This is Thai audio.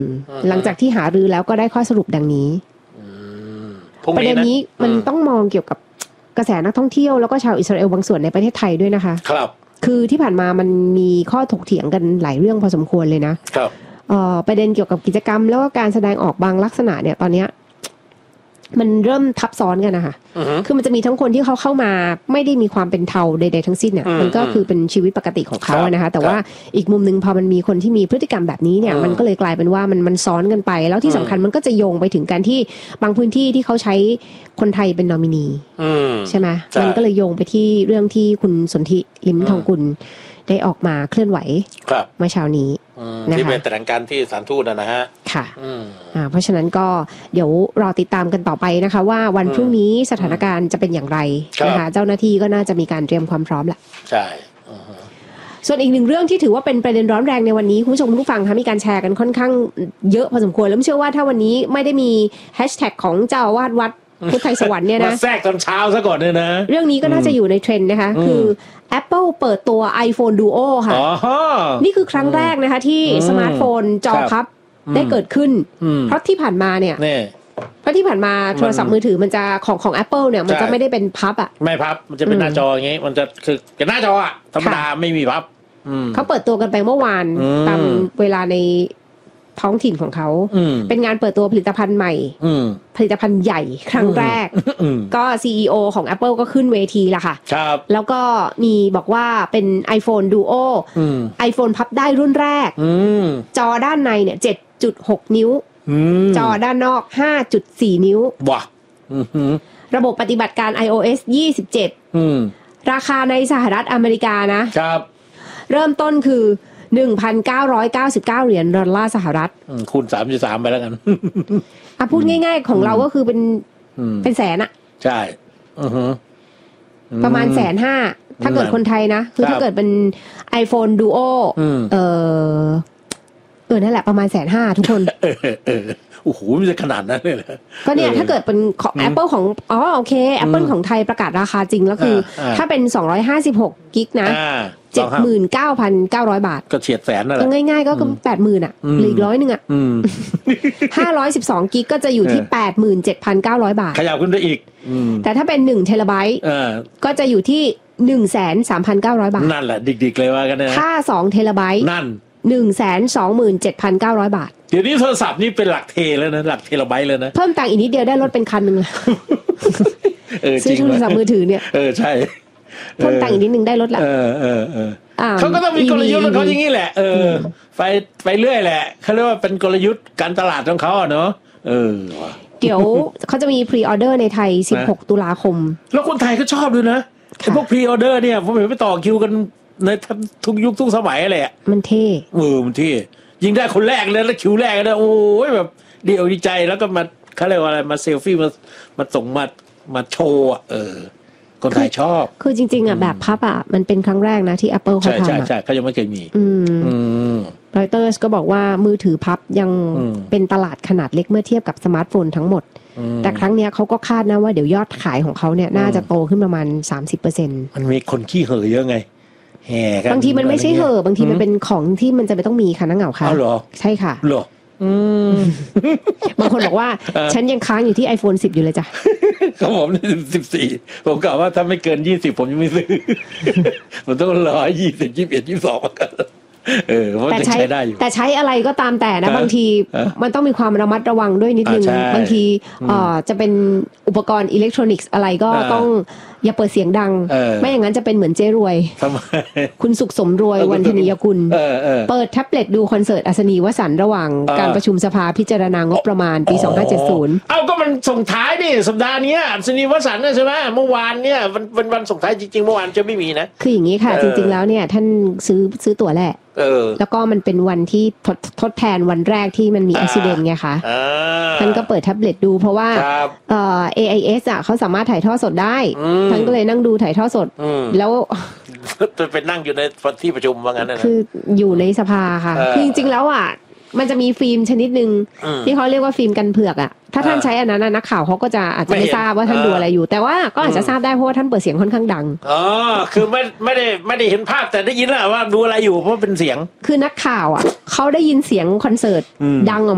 หลังจากที่หารือแล้วก็ได้ข้อสรุปดังนี้ประเด็นนี้มันต้องมองเกี่ยวกับกระแสนักท่องเที่ยวแล้วก็ชาวอิสราเอลบางส่วนในประเทศไทยด้วยนะคะครับคือที่ผ่านมามันมีข้อถกเถียงกันหลายเรื่องพอสมควรเลยนะครับประเด็นเกี่ยวกับกิจกรรมแล้วก็การแสดงออกบางลักษณะเนี่ยตอนเนี้ยมันเริ่มทับซ้อนกันนะคะคือมันจะมีทั้งคนที่เขาเข้ามาไม่ได้มีความเป็นเทาใดๆทั้งสิ้นเนี่ยมันก็คือเป็นชีวิตปกติของเขานะคะแต่ว่าอีกมุมนึงพอมันมีคนที่มีพฤติกรรมแบบนี้เนี่ยมันก็เลยกลายเป็นว่ามันซ้อนกันไปแล้วที่สำคัญมันก็จะโยงไปถึงการที่บางพื้นที่ที่เขาใช้คนไทยเป็นนอมินีใช่ไหมมันก็เลยโยงไปที่เรื่องที่คุณสนธิลิ้มทองกุลได้ออกมาเคลื่อนไหวเมื่อเช้านี้ที่เป็นแถลงการที่สถานทูตนะฮะค่ะเพราะฉะนั้นก็เดี๋ยวรอติดตามกันต่อไปนะคะว่าวันพรุ่งนี้สถานการณ์จะเป็นอย่างไรนะคะเจ้าหน้าที่ก็น่าจะมีการเตรียมความพร้อมแหละใช่ส่วนอีกหนึ่งเรื่องที่ถือว่าเป็นประเด็นร้อนแรงในวันนี้คุณผู้ชมผู้ฟังคะมีการแชร์กันค่อนข้างเยอะพอสมควรแล้วเชื่อว่าถ้าวันนี้ไม่ได้มีแฮชแท็กของเจ้าอาวาสวัดพุทธไทยสวรรค์เนี่ยนะแทรกตอนเช้าซะก่อนเลยนะเรื่องนี้ก็น่าจะอยู่ในเทรนด์นะคะคือ Apple เปิดตัว iPhone Duo ค่ะนี่คือครั้งแรกนะคะที่สมาร์ทโฟนจอพับได้เกิดขึ้นเพราะที่ผ่านมาเนี่ยเพราะที่ผ่านมาโทรศัพท์มือถือมันจะของ Apple เนี่ยมันจะไม่ได้เป็นพับอ่ะไม่พับมันจะเป็นหน้าจออย่างงี้มันจะคือเป็นหน้าจออ่ะธรรมดาไม่มีพับเขาเปิดตัวกันไปเมื่อวานตามเวลาในท้องถิ่นของเขาเป็นงานเปิดตัวผลิตภัณฑ์ใหม่ผลิตภัณฑ์ใหญ่ครั้งแรกก็ CEO ของ Apple ก็ขึ้นเวทีละค่ะแล้วก็มีบอกว่าเป็น iPhone Duo iPhone พับได้รุ่นแรกจอด้านในเนี่ย 7.6 นิ้วจอด้านนอก 5.4 นิ้วว้าระบบปฏิบัติการ iOS 27ราคาในสหรัฐอเมริกานะครับเริ่มต้นคือ 1,999 เหรียญดอลลาร์สหรัฐคูณ 3.3 ไปแล้วกันพูดง่ายๆของเราก็คือเป็นแสนอะใช่ประมาณ150,000ถ้าเกิดคนไทยนะคือถ้าเกิดเป็น iPhone Duo นั่นแหละประมาณ150,000ทุกคนโอ้โหมันจะขนาดนั้นเลยเหรอก็เนี่ยถ้าเกิดเป็นของ Apple ของโอเค Apple ของไทยประกาศราคาจริงแล้วคือถ้าเป็น256กิกนะ79,900 บาทก็เฉียดแสนนั่นแหละง่ายๆก็ 80,000 อ่ะหรืออีก100นึงอ่ะ512กิกก็จะอยู่ที่ 87,900 บาทขยับขึ้นได้อีกแต่ถ้าเป็น1เทราไบต์ก็จะอยู่ที่ 1,3,900 บาทนั่นแหละดิกๆเลยว่ากันนะถ้า2เทราไบต์นั่น 127,900 บาทเดี๋ยวนี้โทรศัพท์นี่เป็นหลักเทแล้วนะหลักเทราไบต์เลยนะเพิ่มตังค์อีกนิดเดียวได้รถเป็นคันนึงซื้อโทรศัพท์มือถือเนี่ยใช่เพิ่มตังค์อีกนิดนึงได้รถละเขาก็ต้องมีกลยุทธ์ของเขาอย่างนี้แหละไปเรื่อยแหละเขาเรียกว่าเป็นกลยุทธ์การตลาดของเขาเนาะเดี๋ยวเขาจะมีพรีออเดอร์ในไทย16ตุลาคมแล้วคนไทยก็ชอบด้วยนะไอ้พวกพรีออเดอร์เนี่ยผมเห็นไปต่อคิวกันในทุกยุคทุกสมัยอะไรอ่ะมันเท่มันเท่ยิงได้คนแรกเลยแล้วคิวแรกนะโอ้ยแบบดีใจแล้วก็มาเขาเรียกว่าอะไรมาเซลฟี่มาส่งมาโชว์คนไทยชอบคือจริงๆแบบพับมันเป็นครั้งแรกนะที่ Apple เขาทำใช่เขายังไม่เคยมีรอยเตอร์สก็บอกว่ามือถือพับยังเป็นตลาดขนาดเล็กเมื่อเทียบกับสมาร์ทโฟนทั้งหมดแต่ครั้งนี้เขาก็คาดนะว่าเดี๋ยวยอดขายของเขาเนี่ยน่าจะโตขึ้นประมาณ 30% มันมีคนขี้เห่อเยอะไงแห่กันบางทีมันไม่ใช่เห่อบางทีมันเป็นของที่มันจะไม่ต้องมีค่ะนักเหงาค่ะเหรอใช่ค่ะเหรอบางคนบอกว่าฉันยังค้างอยู่ที่ iPhone 10 อยู่เลยจ้ะก็ผม14ผมกล่าวว่าถ้าไม่เกิน20ผมยังไม่ซื้อมันต้อง120 21 22กันแต่ใช้อะไรก็ตามแต่นะบางทีมันต้องมีความระมัดระวังด้วยนิดนึงบางทีจะเป็นอุปกรณ์อิเล็กทรอนิกส์อะไรก็ต้องอย่าเปิดเสียงดังไม่อย่างนั้นจะเป็นเหมือนเจ๊รวยคุณสุขสมรวยวันธนียกุลเปิดแท็บเล็ตดูคอนเสิร์ตอัศนีวสันต์ระหว่างการประชุมสภาพิจารณางบประมาณปี2570 เอาก็มันส่งท้ายดิสัปดาห์นี้อัศนีวสันต์ใช่ไหมเมื่อวานเนี่ยวันส่งท้ายจริงๆเมื่อวานจะไม่มีนะคืออย่างนี้ค่ะจริงๆแล้วเนี่ยท่านซื้อตั๋วแหละแล้วก็มันเป็นวันที่ทดแทนวันแรกที่มันมีอุบิเหตุไงคะท่านก็เปิดแท็บเล็ตดูเพราะว่าAIS เขาสามารถถ่ายทอดสดได้ท่านก็เลยนั่งดูถ่ายทอดสดแล้วจะเป็นนั่งอยู่ในที่ประชุมว่างั้นนะคืออยู่ในสภาค่ะจริงๆแล้วมันจะมีฟิล์มชนิดนึงที่เขาเรียกว่าฟิล์มกันเผือกถ้าท่านใช้อันนั้นนักข่าวเขาก็จะอาจจะไม่ทราบว่าท่านดูอะไรอยู่แต่ว่าก็อาจจะทราบได้เพราะว่าท่านเปิดเสียงค่อนข้างดังคือไม่ได้เห็นภาพแต่ได้ยินแหละว่าดูอะไรอยู่เพราะเป็นเสียงคือนักข่าวเขาได้ยินเสียงคอนเสิร์ตดังออกมา